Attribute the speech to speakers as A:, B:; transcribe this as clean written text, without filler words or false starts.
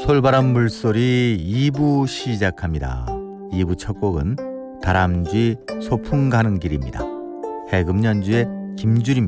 A: 솔바람 물소리 2부 시작합니다. 2부 첫 곡은 다람쥐 소풍 가는 길입니다. 해금 연주의 김주림